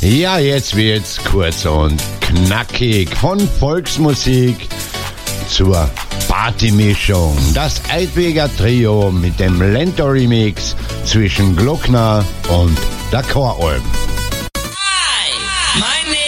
Ja, jetzt wird's kurz und knackig. Von Volksmusik zur Partymischung. Das Eidweger Trio mit dem Lento-Remix zwischen Glockner und der Choralm. Hi, my name